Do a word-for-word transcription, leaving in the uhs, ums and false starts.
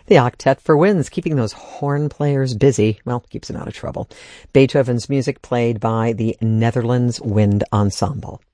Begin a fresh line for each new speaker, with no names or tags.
The Octet for Winds, keeping those horn players busy. Well, keeps them out of trouble. Beethoven's music played by the Netherlands Wind Ensemble.